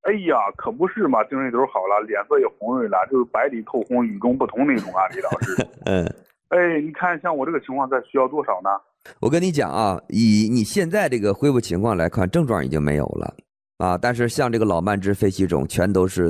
哎呀，可不是嘛，精神头好了，脸色也红润了，就是白里透红，与众不同那种啊，李老师。 嗯， 哎，你看像我这个情况，再需要多少呢？ 我跟你讲啊，以你现在这个恢复情况来看，症状已经没有了啊，但是像这个老慢支、肺气肿，全都是